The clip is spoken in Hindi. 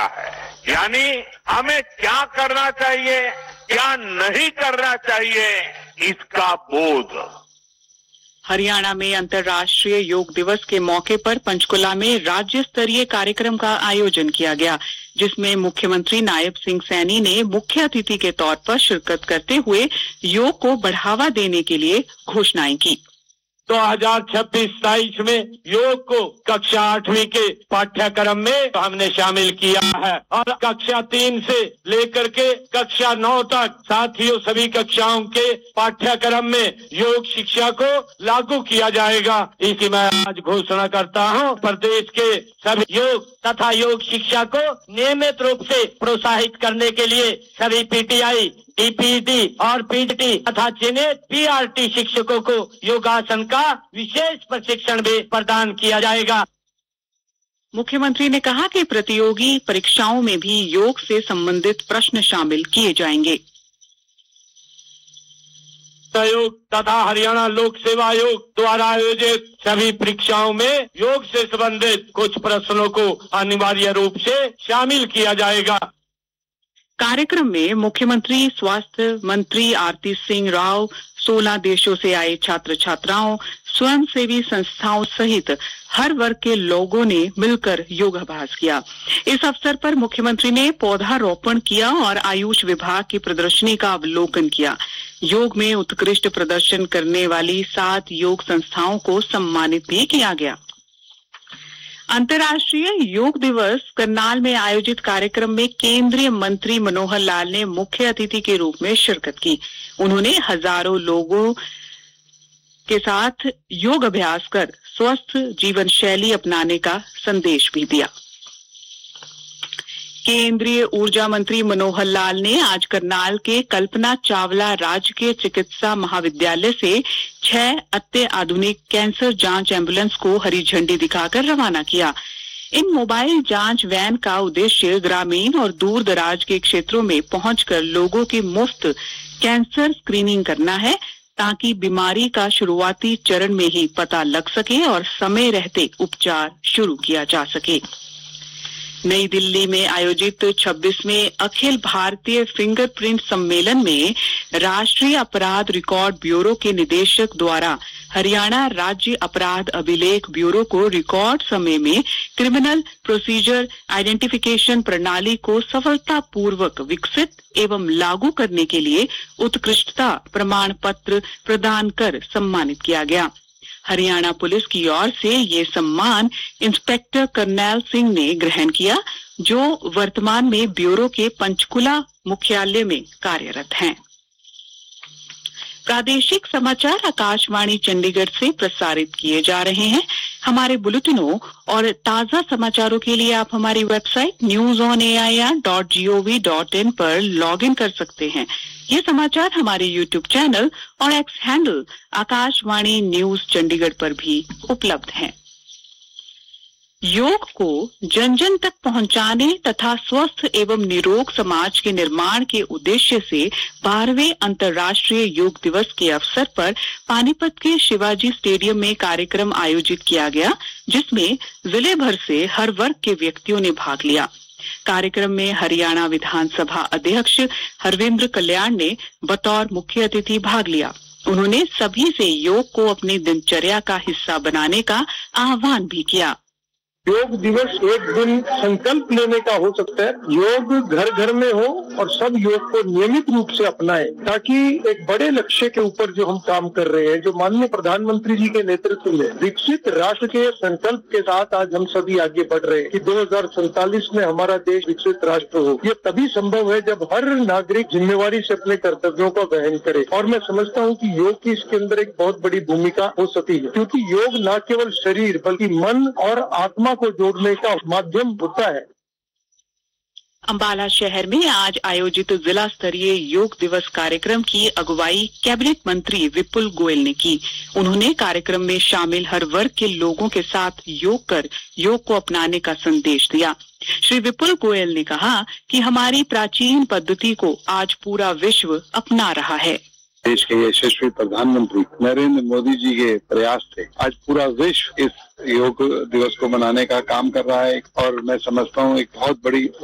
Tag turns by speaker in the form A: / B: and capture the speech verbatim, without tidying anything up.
A: है। यानी हमें क्या करना चाहिए, क्या नहीं करना चाहिए, इसका बोध।
B: हरियाणा में अंतर्राष्ट्रीय योग दिवस के मौके पर पंचकुला में राज्य स्तरीय कार्यक्रम का आयोजन किया गया, जिसमें मुख्यमंत्री नायब सिंह सैनी ने मुख्य अतिथि के तौर पर शिरकत करते हुए योग को बढ़ावा देने के लिए घोषणाएं की।
C: दो हजार छब्बीस सताईस में योग को कक्षा आठवीं के पाठ्यक्रम में हमने शामिल किया है और कक्षा तीन से लेकर के कक्षा नौ तक साथियों सभी कक्षाओं के पाठ्यक्रम में योग शिक्षा को लागू किया जाएगा। इसी मैं आज घोषणा करता हूँ, प्रदेश के सभी योग तथा योग शिक्षा को नियमित रूप से प्रोत्साहित करने के लिए सभी पीटीआई, डीपीडी और पीटी तथा चयनित पीआरटी शिक्षकों को योगासन का विशेष प्रशिक्षण भी प्रदान किया जाएगा।
B: मुख्यमंत्री ने कहा कि प्रतियोगी परीक्षाओं में भी योग से संबंधित प्रश्न शामिल किए जाएंगे।
C: आयोग तथा हरियाणा लोक सेवा आयोग द्वारा आयोजित सभी परीक्षाओं में योग से संबंधित कुछ प्रश्नों को अनिवार्य रूप से शामिल किया जाएगा।
B: कार्यक्रम में मुख्यमंत्री, स्वास्थ्य मंत्री आरती सिंह राव, सोलह देशों से आए छात्र छात्राओं, स्वयंसेवी संस्थाओं सहित हर वर्ग के लोगों ने मिलकर योगाभ्यास किया। इस अवसर पर मुख्यमंत्री ने पौधारोपण किया और आयुष विभाग की प्रदर्शनी का अवलोकन किया। योग में उत्कृष्ट प्रदर्शन करने वाली सात योग संस्थाओं को सम्मानित भी किया गया। अंतर्राष्ट्रीय योग दिवस करनाल में आयोजित कार्यक्रम में केंद्रीय मंत्री मनोहर लाल ने मुख्य अतिथि के रूप में शिरकत की। उन्होंने हजारों लोगों के साथ योग अभ्यास कर स्वस्थ जीवन शैली अपनाने का संदेश भी दिया। केंद्रीय ऊर्जा मंत्री मनोहर लाल ने आज करनाल के कल्पना चावला राजकीय चिकित्सा महाविद्यालय से छह अत्याधुनिक कैंसर जांच एम्बुलेंस को हरी झंडी दिखाकर रवाना किया। इन मोबाइल जांच वैन का उद्देश्य ग्रामीण और दूर दराज के क्षेत्रों में पहुंचकर लोगों की मुफ्त कैंसर स्क्रीनिंग करना है, ताकि बीमारी का शुरुआती चरण में ही पता लग सके और समय रहते उपचार शुरू किया जा सके। नई दिल्ली में आयोजित छब्बीसवें अखिल भारतीय फिंगरप्रिंट सम्मेलन में राष्ट्रीय अपराध रिकॉर्ड ब्यूरो के निदेशक द्वारा हरियाणा राज्य अपराध अभिलेख ब्यूरो को रिकॉर्ड समय में क्रिमिनल प्रोसीजर आइडेंटिफिकेशन प्रणाली को सफलतापूर्वक विकसित एवं लागू करने के लिए उत्कृष्टता प्रमाण पत्र प्रदान कर सम्मानित किया गया। हरियाणा पुलिस की ओर से ये सम्मान इंस्पेक्टर करनैल सिंह ने ग्रहण किया, जो वर्तमान में ब्यूरो के पंचकुला मुख्यालय में कार्यरत हैं। प्रादेशिक समाचार आकाशवाणी चंडीगढ़ से प्रसारित किए जा रहे हैं। हमारे बुलेटिनों और ताजा समाचारों के लिए आप हमारी website news on A I R dot G O V dot in पर लॉग इन कर सकते हैं। ये समाचार हमारे यूट्यूब चैनल और x handle Akashvani news Chandigarh पर भी उपलब्ध हैं। योग को जन जन तक पहुंचाने तथा स्वस्थ एवं निरोग समाज के निर्माण के उद्देश्य से बारहवें अंतर्राष्ट्रीय योग दिवस के अवसर पर पानीपत के शिवाजी स्टेडियम में कार्यक्रम आयोजित किया गया, जिसमें जिले भर से हर वर्ग के व्यक्तियों ने भाग लिया। कार्यक्रम में हरियाणा विधानसभा अध्यक्ष हरविंद्र कल्याण ने बतौर मुख्य अतिथि भाग लिया। उन्होंने सभी से योग को अपनी दिनचर्या का हिस्सा बनाने का आह्वान भी किया।
C: योग दिवस एक दिन संकल्प लेने का हो सकता है। योग घर घर में हो और सब योग को नियमित रूप से अपनाएं, ताकि एक बड़े लक्ष्य के ऊपर जो हम काम कर रहे हैं, जो माननीय प्रधानमंत्री जी के नेतृत्व में विकसित राष्ट्र के संकल्प के साथ आज हम सभी आगे बढ़ रहे हैं कि दो हजार सैंतालीस में हमारा देश विकसित राष्ट्र हो। ये तभी संभव है जब हर नागरिक जिम्मेवारी से अपने कर्तव्यों का वहन करे। और मैं समझता हूँ कि योग की इसके अंदर एक बहुत बड़ी भूमिका हो सकती है, क्योंकि योग न केवल शरीर बल्कि मन और आत्मा को जोड़ने का माध्यम होता है।
B: अंबाला शहर में आज आयोजित जिला स्तरीय योग दिवस कार्यक्रम की अगुवाई कैबिनेट मंत्री विपुल गोयल ने की। उन्होंने कार्यक्रम में शामिल हर वर्ग के लोगों के साथ योग कर योग को अपनाने का संदेश दिया। श्री विपुल गोयल ने कहा कि हमारी प्राचीन पद्धति को आज पूरा विश्व अपना रहा है।
D: देश के यशस्वी प्रधानमंत्री नरेंद्र मोदी जी के प्रयास थे आज पूरा विश्व इस योग दिवस को मनाने का काम कर रहा है, और मैं समझता हूँ एक बहुत बड़ी